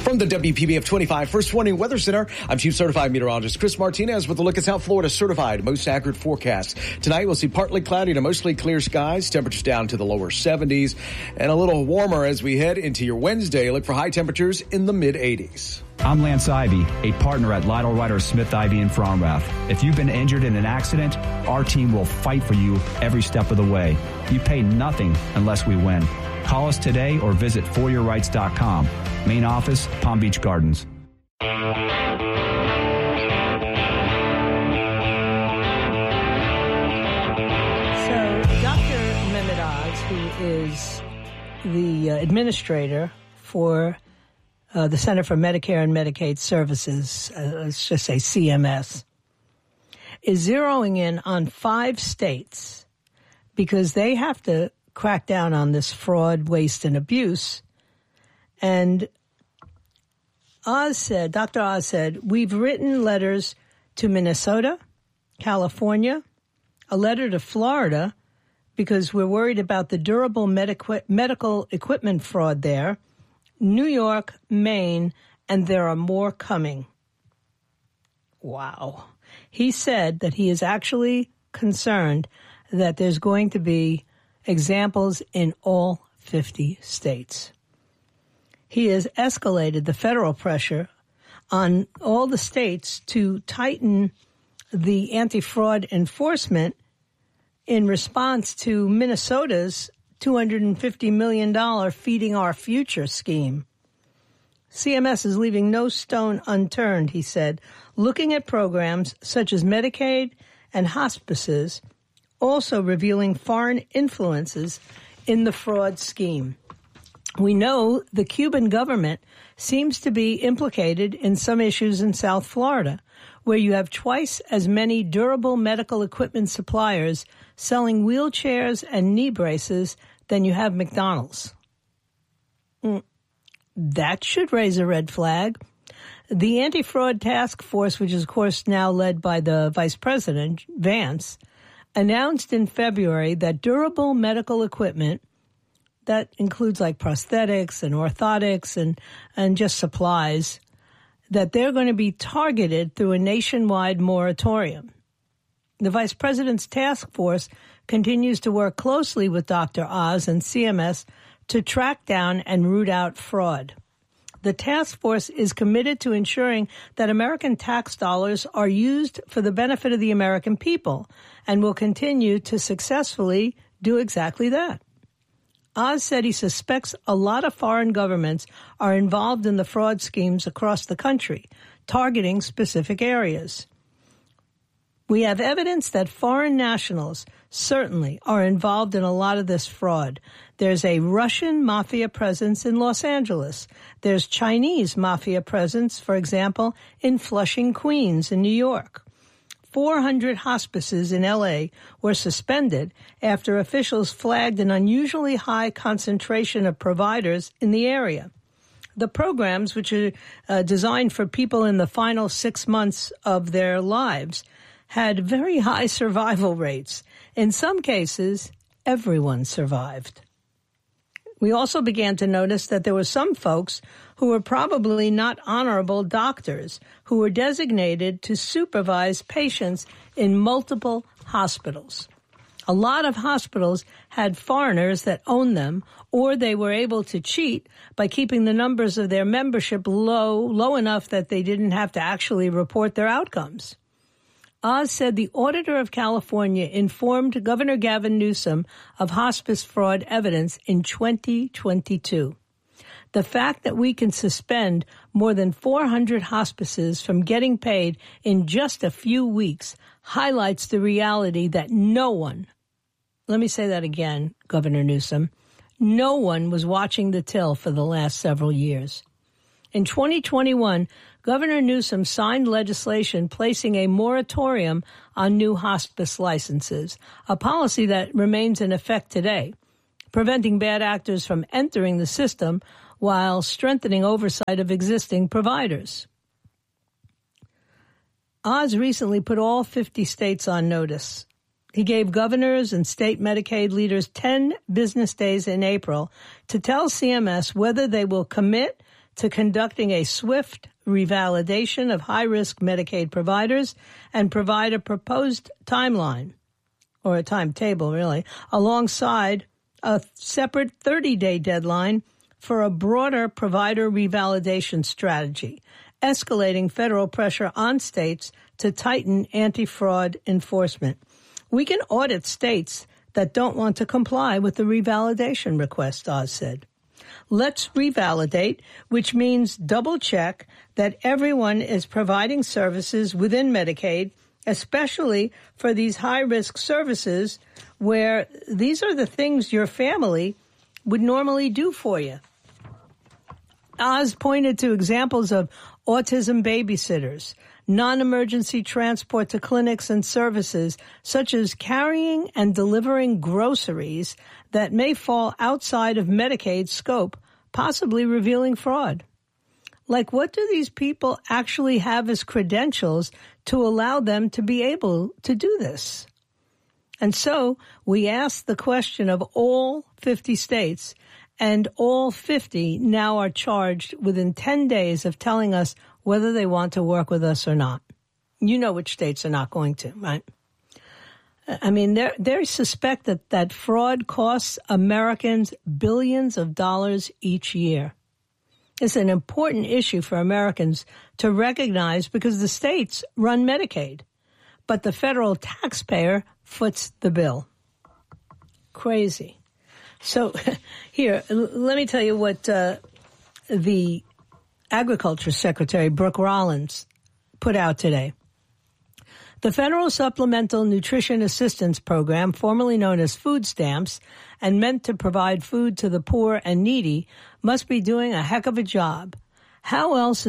From the WPBF 25 First Warning Weather Center, I'm Chief Certified Meteorologist Chris Martinez with a look at South Florida's certified most accurate forecast. Tonight, we'll see partly cloudy to mostly clear skies, temperatures down to the lower 70s, and a little warmer as we head into your Wednesday. Look for high temperatures in the mid-80s. I'm Lance Ivy, a partner at Lytle Ryder Smith Ivy in Fromrath. If you've been injured in an accident, our team will fight for you every step of the way. You pay nothing unless we win. Call us today or visit foryourrights.com. Main office, Palm Beach Gardens. So Dr. Mehmet Oz, who is the administrator for the Center for Medicare and Medicaid Services, let's just say CMS, is zeroing in on 5 states because they have to crack down on this fraud, waste, and abuse. And Dr. Oz said, we've written letters to Minnesota, California, a letter to Florida, because we're worried about the durable medical equipment fraud there, New York, Maine, and there are more coming. Wow. He said that he is actually concerned that there's going to be examples in all 50 states. He has escalated the federal pressure on all the states to tighten the anti-fraud enforcement in response to Minnesota's $250 million Feeding Our Future scheme. CMS is leaving no stone unturned, he said, looking at programs such as Medicaid and hospices, also revealing foreign influences in the fraud scheme. We know the Cuban government seems to be implicated in some issues in South Florida, where you have twice as many durable medical equipment suppliers selling wheelchairs and knee braces than you have McDonald's. That should raise a red flag. The Anti-Fraud Task Force, which is, of course, now led by the Vice President, Vance, announced in February that durable medical equipment, that includes like prosthetics and orthotics and just supplies, that they're going to be targeted through a nationwide moratorium. The Vice President's task force continues to work closely with Dr. Oz and CMS to track down and root out fraud. The task force is committed to ensuring that American tax dollars are used for the benefit of the American people and will continue to successfully do exactly that. Oz said he suspects a lot of foreign governments are involved in the fraud schemes across the country, targeting specific areas. We have evidence that foreign nationals certainly are involved in a lot of this fraud. There's a Russian mafia presence in Los Angeles. There's Chinese mafia presence, for example, in Flushing, Queens, in New York. 400 hospices in L.A. were suspended after officials flagged an unusually high concentration of providers in the area. The programs, which are designed for people in the final 6 months of their lives, had very high survival rates. In some cases, everyone survived. We also began to notice that there were some folks who were probably not honorable doctors who were designated to supervise patients in multiple hospitals. A lot of hospitals had foreigners that owned them, or they were able to cheat by keeping the numbers of their membership low enough that they didn't have to actually report their outcomes. Oz said the Auditor of California informed Governor Gavin Newsom of hospice fraud evidence in 2022. The fact that we can suspend more than 400 hospices from getting paid in just a few weeks highlights the reality that no one, let me say that again, Governor Newsom, no one was watching the till for the last several years. In 2021, Governor Newsom signed legislation placing a moratorium on new hospice licenses, a policy that remains in effect today, preventing bad actors from entering the system while strengthening oversight of existing providers. Oz recently put all 50 states on notice. He gave governors and state Medicaid leaders 10 business days in April to tell CMS whether they will commit to conducting a swift revalidation of high-risk Medicaid providers and provide a proposed timeline, or a timetable really, alongside a separate 30-day deadline for a broader provider revalidation strategy, escalating federal pressure on states to tighten anti-fraud enforcement. We can audit states that don't want to comply with the revalidation request, Oz said. Let's revalidate, which means double-check that everyone is providing services within Medicaid, especially for these high-risk services where these are the things your family would normally do for you. Oz pointed to examples of autism babysitters, non-emergency transport to clinics and services, such as carrying and delivering groceries that may fall outside of Medicaid's scope, possibly revealing fraud. Like, what do these people actually have as credentials to allow them to be able to do this? And so we asked the question of all 50 states, and all 50 now are charged within 10 days of telling us whether they want to work with us or not. You know which states are not going to, right? I mean, they suspect that fraud costs Americans billions of dollars each year. It's an important issue for Americans to recognize because the states run Medicaid, but the federal taxpayer foots the bill. Crazy. So here, let me tell you what the Agriculture Secretary, Brooke Rollins, put out today. The Federal Supplemental Nutrition Assistance Program, formerly known as food stamps, and meant to provide food to the poor and needy, must be doing a heck of a job. How else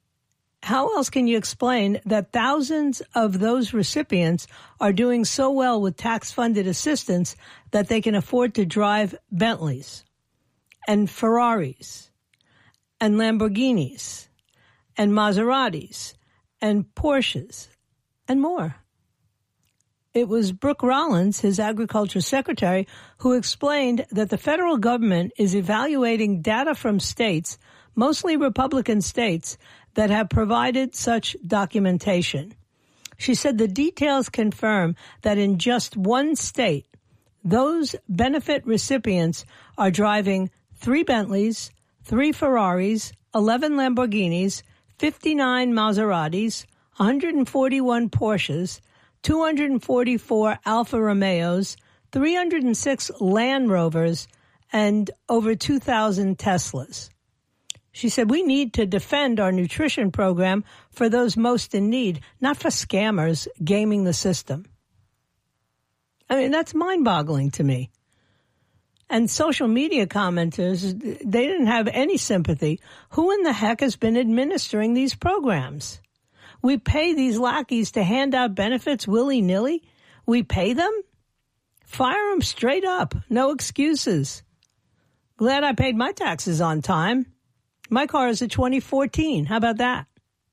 can you explain that thousands of those recipients are doing so well with tax-funded assistance that they can afford to drive Bentleys and Ferraris and Lamborghinis and Maseratis and Porsches and more? It was Brooke Rollins, his agriculture secretary, who explained that the federal government is evaluating data from states, mostly Republican states, that have provided such documentation. She said the details confirm that in just one state, those benefit recipients are driving 3 Bentleys, 3 Ferraris, 11 Lamborghinis, 59 Maseratis, 141 Porsches, 244 Alfa Romeos, 306 Land Rovers, and over 2,000 Teslas. She said, we need to defend our nutrition program for those most in need, not for scammers gaming the system. I mean, that's mind-boggling to me. And social media commenters, they didn't have any sympathy. Who in the heck has been administering these programs? We pay these lackeys to hand out benefits willy-nilly? We pay them? Fire them straight up. No excuses. Glad I paid my taxes on time. My car is a 2014. How about that?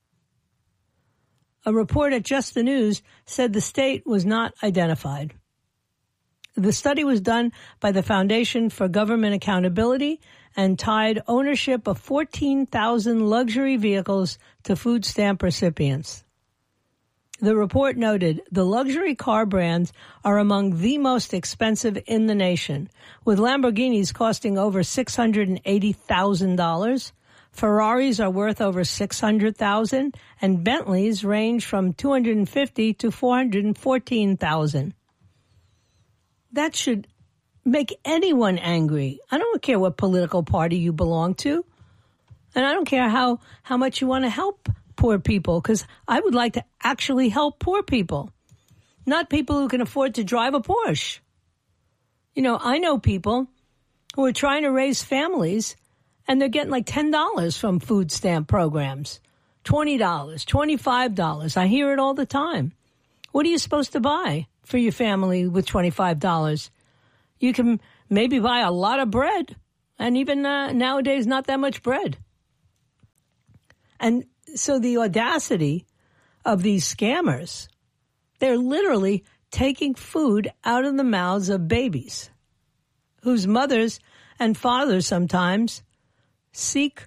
A report at Just the News said the state was not identified. The study was done by the Foundation for Government Accountability and tied ownership of 14,000 luxury vehicles to food stamp recipients. The report noted the luxury car brands are among the most expensive in the nation, with Lamborghinis costing over $680,000. Ferraris are worth over $600,000, and Bentleys range from $250,000 to $414,000. That should make anyone angry. I don't care what political party you belong to, and I don't care how much you want to help poor people, because I would like to actually help poor people, not people who can afford to drive a Porsche. You know, I know people who are trying to raise families, and they're getting like $10 from food stamp programs, $20, $25. I hear it all the time. What are you supposed to buy for your family with $25? You can maybe buy a lot of bread, and even nowadays, not that much bread. And so the audacity of these scammers, they're literally taking food out of the mouths of babies whose mothers and fathers sometimes seek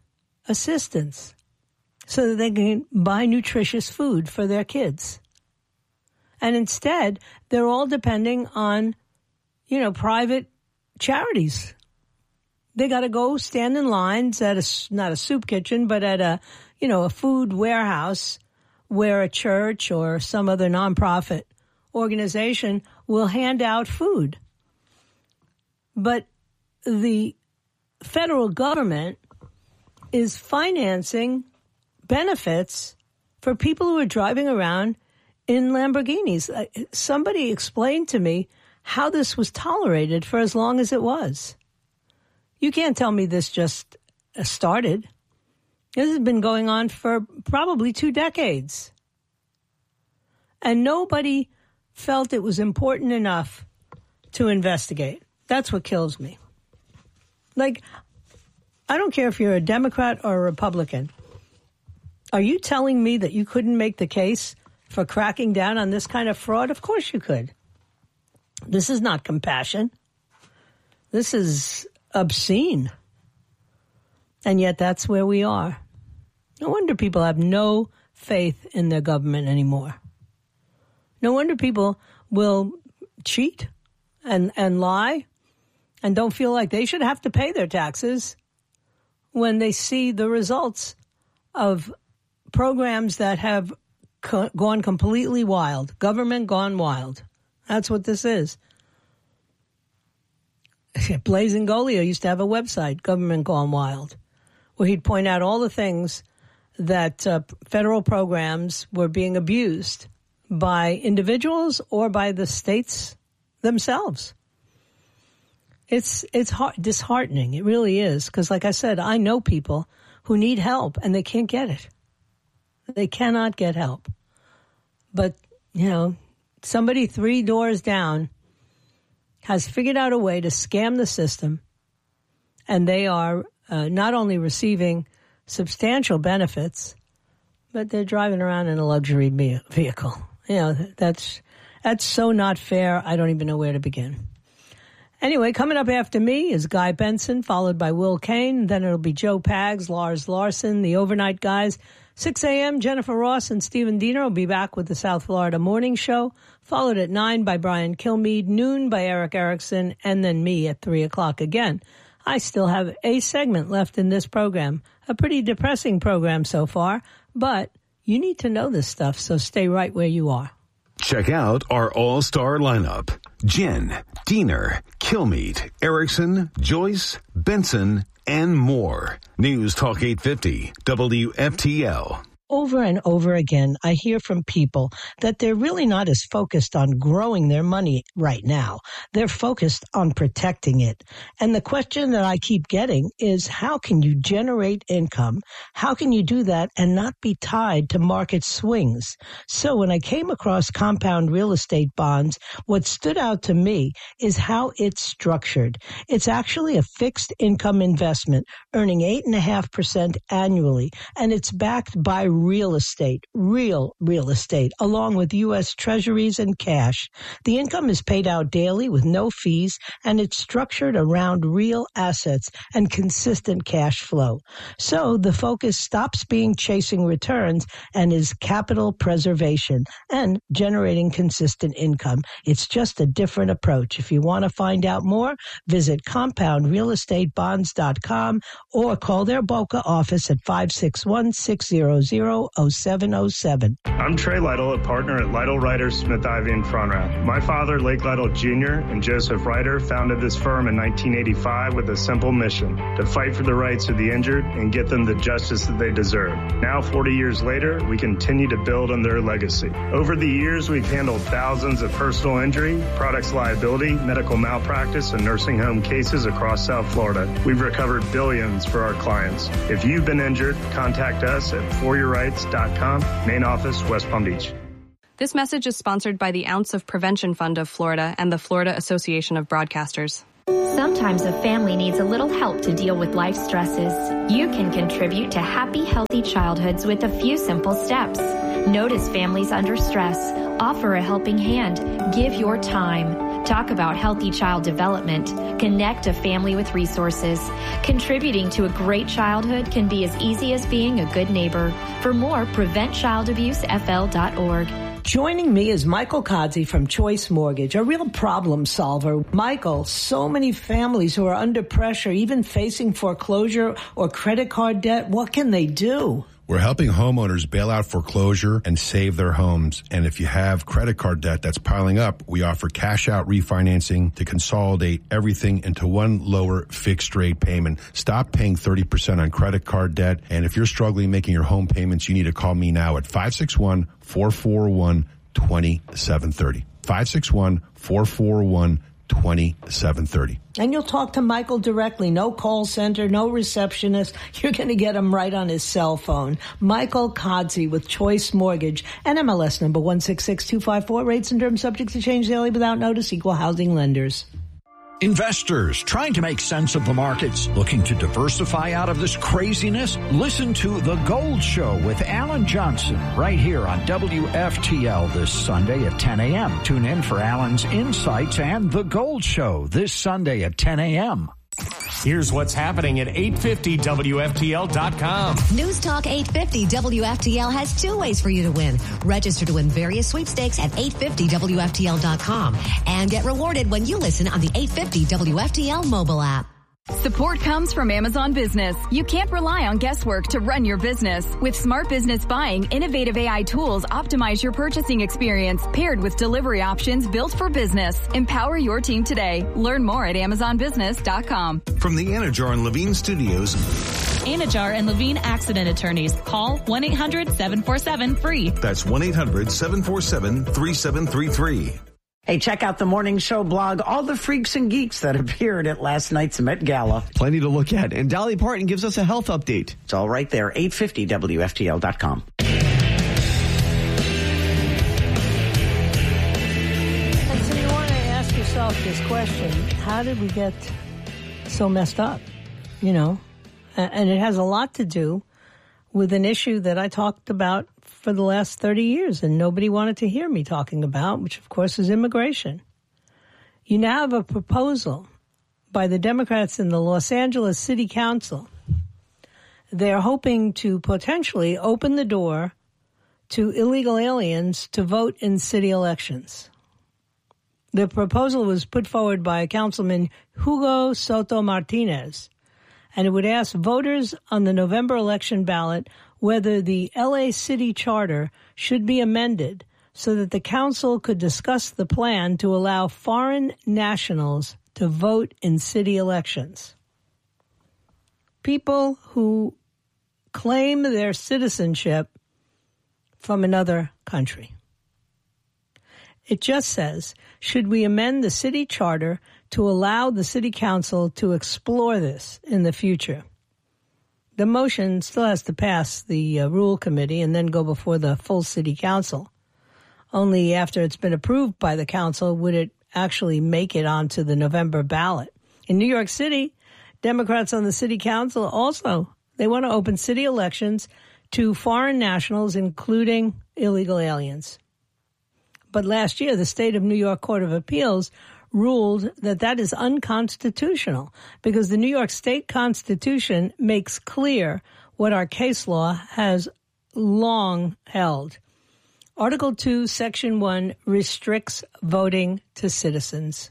assistance so that they can buy nutritious food for their kids. And instead, they're all depending on, private charities. They got to go stand in lines at not a soup kitchen, but at a food warehouse where a church or some other nonprofit organization will hand out food. But the federal government is financing benefits for people who are driving around in Lamborghinis. Somebody explained to me how this was tolerated for as long as it was. You can't tell me this just started. This has been going on for probably 2 decades. And nobody felt it was important enough to investigate. That's what kills me. Like, I don't care if you're a Democrat or a Republican. Are you telling me that you couldn't make the case for cracking down on this kind of fraud? Of course you could. This is not compassion. This is obscene. And yet that's where we are. No wonder people have no faith in their government anymore. No wonder people will cheat and lie and don't feel like they should have to pay their taxes when they see the results of programs that have gone completely wild. Government gone wild. That's what this is. Blaise Ingoglia used to have a website, Government Gone Wild, where he'd point out all the things that federal programs were being abused by individuals or by the states themselves. It's disheartening. It really is. Because like I said, I know people who need help and they can't get it. They cannot get help. But, somebody 3 doors down has figured out a way to scam the system, and they are not only receiving substantial benefits, but they're driving around in a luxury vehicle. That's so not fair. I don't even know where to begin. Anyway, coming up after me is Guy Benson, followed by Will Kane. Then it'll be Joe Pags, Lars Larson, the Overnight Guys. 6 a.m., Jennifer Ross and Stephen Diener will be back with the South Florida Morning Show, followed at 9 by Brian Kilmeade, noon by Eric Erickson, and then me at 3 o'clock again. I still have a segment left in this program, a pretty depressing program so far, but you need to know this stuff, so stay right where you are. Check out our all-star lineup. Jen, Diener, Kilmeade, Erickson, Joyce, Benson, and more. News Talk 850, WFTL. Over and over again, I hear from people that they're really not as focused on growing their money right now. They're focused on protecting it. And the question that I keep getting is, how can you generate income? How can you do that and not be tied to market swings? So when I came across compound real estate bonds, what stood out to me is how it's structured. It's actually a fixed income investment, earning 8.5% annually, and it's backed by real estate, real estate, along with U.S. Treasuries and cash. The income is paid out daily with no fees, and it's structured around real assets and consistent cash flow. So the focus stops being chasing returns and is capital preservation and generating consistent income. It's just a different approach. If you want to find out more, visit compoundrealestatebonds.com or call their Boca office at 561-600-0707. I'm Trey Lytle, a partner at Lytle Ryder Smith Ivy in Front-Rath. My father, Lake Lytle Jr., and Joseph Ryder founded this firm in 1985 with a simple mission: to fight for the rights of the injured and get them the justice that they deserve. Now, 40 years later, we continue to build on their legacy. Over the years, we've handled thousands of personal injury, products liability, medical malpractice, and nursing home cases across South Florida. We've recovered billions for our clients. If you've been injured, contact us at foryourrights.com, main office, West Palm Beach. This message is sponsored by the Ounce of Prevention Fund of Florida and the Florida Association of Broadcasters. Sometimes a family needs a little help to deal with life stresses. You can contribute to happy, healthy childhoods with a few simple steps. Notice families under stress. Offer a helping hand. Give your time. Talk about healthy child development. Connect a family with resources. Contributing to a great childhood can be as easy as being a good neighbor. For more, PreventChildAbuseFL.org. Joining me is Michael Kodzie from Choice Mortgage, a real problem solver. Michael, so many families who are under pressure, even facing foreclosure or credit card debt, what can they do? We're helping homeowners bail out foreclosure and save their homes. And if you have credit card debt that's piling up, we offer cash out refinancing to consolidate everything into one lower fixed rate payment. Stop paying 30% on credit card debt. And if you're struggling making your home payments, you need to call me now at 561-441-2730. 561-441-2730. And you'll talk to Michael directly. No call center, no receptionist. You're going to get him right on his cell phone. Michael Kodzie with Choice Mortgage. NMLS number 166254. Rates and terms subject to change daily without notice. Equal housing lenders. Investors trying to make sense of the markets, looking to diversify out of this craziness? Listen to The Gold Show with Alan Johnson right here on WFTL this Sunday at 10 a.m. Tune in for Alan's insights and The Gold Show this Sunday at 10 a.m. Here's what's happening at 850WFTL.com. News Talk 850 WFTL has two ways for you to win. Register to win various sweepstakes at 850WFTL.com and get rewarded when you listen on the 850 WFTL mobile app. Support comes from Amazon Business. You can't rely on guesswork to run your business. With Smart Business Buying, innovative AI tools optimize your purchasing experience, paired with delivery options built for business. Empower your team today. Learn more at AmazonBusiness.com. From the Anajar and Levine Studios. Anajar and Levine Accident Attorneys. Call 1-800-747-FREE. That's 1-800-747-3733. Hey, check out the Morning Show blog, all the freaks and geeks that appeared at last night's Met Gala. Plenty to look at. And Dolly Parton gives us a health update. It's all right there, 850WFTL.com. And so you want to ask yourself this question, how did we get so messed up? You know, and it has a lot to do with an issue that I talked about for the last 30 years and nobody wanted to hear me talking about, which of course is immigration. You now have a proposal by the Democrats in the Los Angeles City Council. They're hoping to potentially open the door to illegal aliens to vote in city elections. The proposal was put forward by Councilman Hugo Soto Martinez, and it would ask voters on the November election ballot whether the L.A. City Charter should be amended so that the council could discuss the plan to allow foreign nationals to vote in city elections. People who claim their citizenship from another country. It just says, should we amend the city charter to allow the city council to explore this in the future? The motion still has to pass the rule committee and then go before the full city council. Only after it's been approved by the council would it actually make it onto the November ballot. In New York City, Democrats on the city council also, they want to open city elections to foreign nationals, including illegal aliens. But last year, the state of New York Court of Appeals ruled that that is unconstitutional because the New York State Constitution makes clear what our case law has long held. Article 2, Section 1 restricts voting to citizens.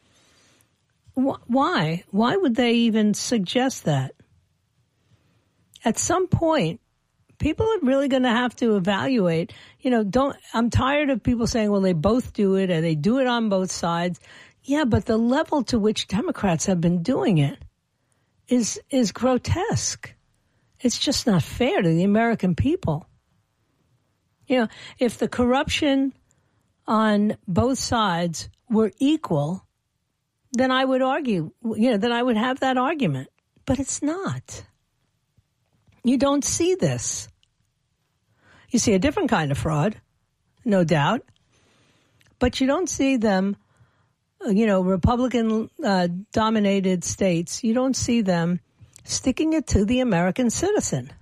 Why? Why would they even suggest that? At some point, people are really going to have to evaluate, I'm tired of people saying, well, they both do it and they do it on both sides. Yeah, but the level to which Democrats have been doing it is grotesque. It's just not fair to the American people. If the corruption on both sides were equal, then I would argue, then I would have that argument. But it's not. You don't see this. You see a different kind of fraud, no doubt. But you don't see them, Republican-dominated states, you don't see them sticking it to the American citizen.